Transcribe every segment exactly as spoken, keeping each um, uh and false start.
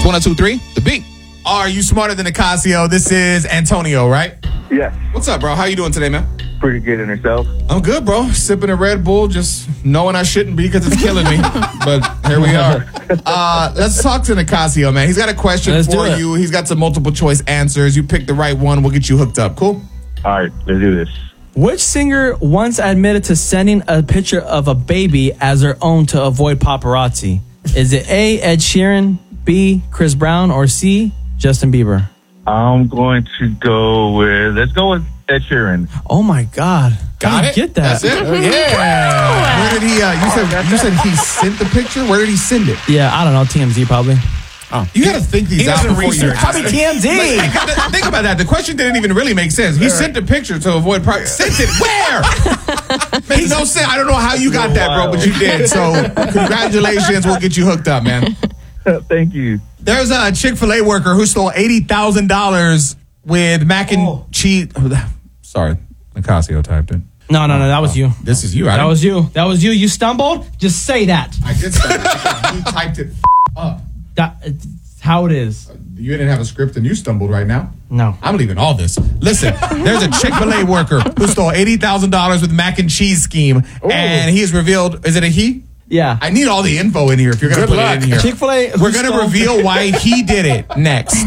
It's one oh two point three, The Beat. Are you smarter than Nicasio? This is Antonio, right? Yes. What's up, bro? How you doing today, man? Pretty good in yourself. I'm good, bro. Sipping a Red Bull, just knowing I shouldn't be because it's killing me. But here we are. Uh, let's talk to Nicasio, man. He's got a question Let's for you. He's got some multiple choice answers. You pick the right one, we'll get you hooked up. Cool? All right, let's do this. Which singer once admitted to sending a picture of a baby as their own to avoid paparazzi? Is it A, Ed Sheeran, B, Chris Brown, or C, Justin Bieber? I'm going to go with, let's go with Ed Sheeran. Oh my God. Got How did it? you get that? That's it? Yeah. Where did he, uh, you said you said he sent the picture? Where did he send it? Yeah, I don't know. T M Z probably. Oh. You got to think these He out doesn't before you. research. Probably T M Z. Like, think, think about that. The question didn't even really make sense. He sent the picture to avoid pri- Sent it where? Makes no sense. I don't know how you got that, bro, but you did. So congratulations. We'll get you hooked up, man. Thank you. There's a Chick-fil-A worker who stole eighty thousand dollars with mac and Oh. cheese. Sorry, Nicasio typed it. No, no, no. That was you. This is you. I That didn't- was you. That was you. You stumbled? Just say that. I did start it. You typed it up. That it's how it is. You didn't have a script and you stumbled right now. No. I'm leaving all this. Listen, there's a Chick-fil-A worker who stole eighty thousand dollars with mac and cheese scheme, and he has revealed, is it a he? Yeah. I need all the info in here if you're going to put luck. it in here. Chick-fil-A. We're going to reveal why he did it next.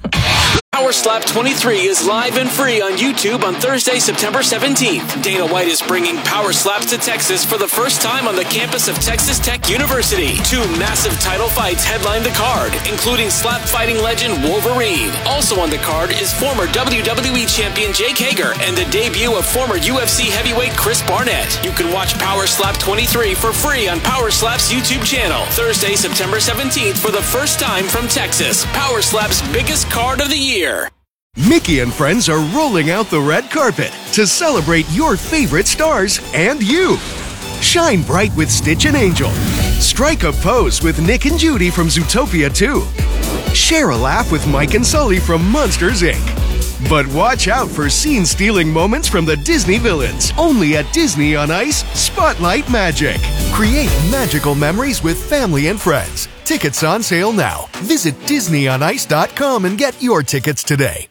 Power Slap twenty-three is live and free on YouTube on Thursday, September seventeenth. Dana White is bringing Power Slaps to Texas for the first time on the campus of Texas Tech University. Two massive title fights headline the card, including slap fighting legend Wolverine. Also on the card is former W W E champion Jake Hager and the debut of former U F C heavyweight Chris Barnett. You can watch Power Slap twenty-three for free on Power Slap's YouTube channel. Thursday, September seventeenth for the first time from Texas. Power Slap's biggest card of the year. Mickey and friends are rolling out the red carpet to celebrate your favorite stars and you. Shine bright with Stitch and Angel. Strike a pose with Nick and Judy from Zootopia two. Share a laugh with Mike and Sully from Monsters, Incorporated. But watch out for scene-stealing moments from the Disney villains. Only at Disney on Ice, Spotlight Magic. Create magical memories with family and friends. Tickets on sale now. Visit Disney on Ice dot com and get your tickets today.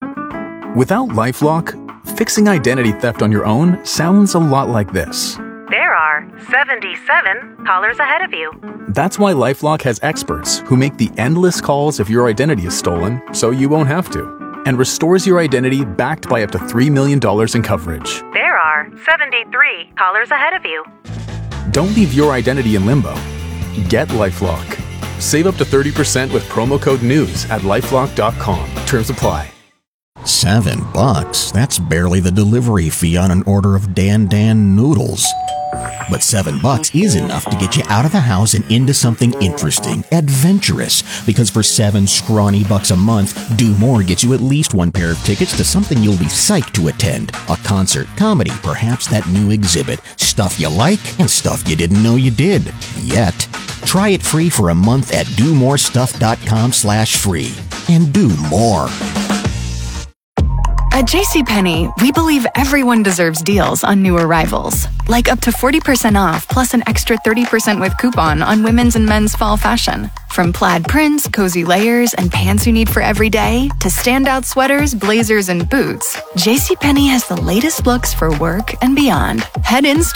Without LifeLock, fixing identity theft on your own sounds a lot like this. There are seventy-seven callers ahead of you. That's why LifeLock has experts who make the endless calls if your identity is stolen, so you won't have to, and restores your identity backed by up to three million dollars in coverage. There are seventy-three callers ahead of you. Don't leave your identity in limbo. Get LifeLock. Save up to thirty percent with promo code NEWS at lifelock dot com. Terms apply. Seven bucks? That's barely the delivery fee on an order of Dan Dan noodles. But seven bucks is enough to get you out of the house and into something interesting, adventurous. Because for seven scrawny bucks a month, Do More gets you at least one pair of tickets to something you'll be psyched to attend. A concert, comedy, perhaps that new exhibit. Stuff you like and stuff you didn't know you did. Yet. Try it free for a month at do more stuff dot com slash free. And do more. At JCPenney, we believe everyone deserves deals on new arrivals. Like up to forty percent off plus an extra thirty percent with coupon on women's and men's fall fashion. From plaid prints, cozy layers, and pants you need for every day, to standout sweaters, blazers, and boots, JCPenney has the latest looks for work and beyond. Head in store.